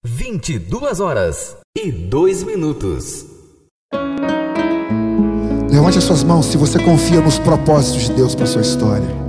22h02. Levante as suas mãos se você confia nos propósitos de Deus para a sua história.